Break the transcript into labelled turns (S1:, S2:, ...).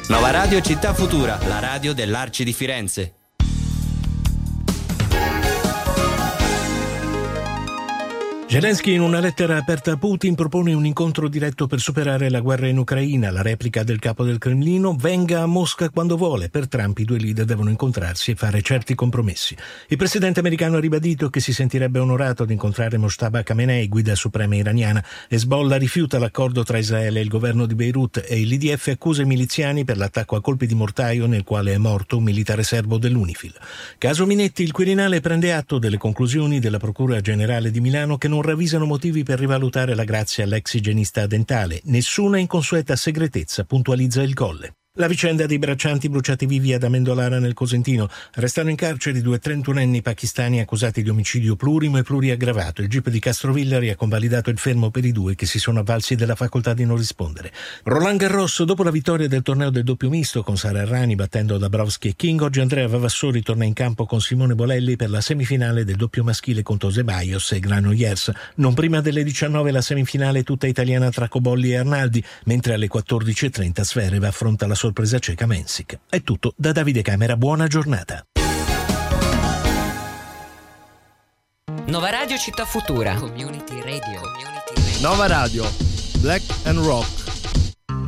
S1: Nova Radio Città Futura, la radio dell'Arci di Firenze.
S2: Zelensky, in una lettera aperta a Putin, propone un incontro diretto per superare la guerra in Ucraina. La replica del capo del Cremlino: venga a Mosca quando vuole. Per Trump i due leader devono incontrarsi e fare certi compromessi. Il presidente americano ha ribadito che si sentirebbe onorato di incontrare Mojtaba Khamenei, guida suprema iraniana. Hezbollah rifiuta l'accordo tra Israele e il governo di Beirut e l'IDF accusa i miliziani per l'attacco a colpi di mortaio nel quale è morto un militare serbo dell'UNIFIL. Caso Minetti, il Quirinale prende atto delle conclusioni della Procura Generale di Milano che non ravvisano motivi per rivalutare la grazia all'ex igienista dentale. Nessuna inconsueta segretezza, puntualizza il Colle. La vicenda dei braccianti bruciati vivi ad Amendolara nel Cosentino. Restano in carcere due 31enni pakistani accusati di omicidio plurimo e pluriaggravato. Il GIP di Castrovillari ha convalidato il fermo per i due che si sono avvalsi della facoltà di non rispondere. Roland Garros, dopo la vittoria del torneo del doppio misto con Sara Errani battendo Dabrowski e King, oggi Andrea Vavassori torna in campo con Simone Bolelli per la semifinale del doppio maschile contro Zeballos e Granollers. Non prima delle 19 la semifinale tutta italiana tra Cobolli e Arnaldi, mentre alle 14.30 Zverev affronta la sorpresa ceca Mensik. È tutto da Davide Camera, buona giornata.
S3: Nova Radio Città Futura. Community Radio.
S4: Nova Radio, Black and Rock.